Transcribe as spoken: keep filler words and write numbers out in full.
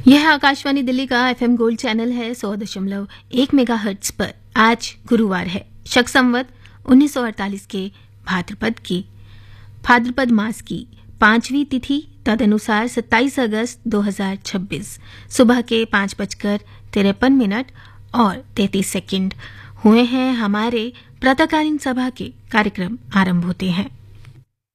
यह आकाशवाणी दिल्ली का FM gold channel है सौ दशमलव एक मेगा हर्ट्ज पर। आज गुरुवार है, शक संवत उन्नीस सौ अड़तालीस के भाद्रपद की भाद्रपद मास की पांचवी तिथि, तदनुसार सत्ताईस अगस्त दो हजार छब्बीस सुबह के पांच बजकर तिरपन मिनट और तैंतीस सेकंड हुए हैं। हमारे प्रातःकालीन सभा के कार्यक्रम आरंभ होते हैं।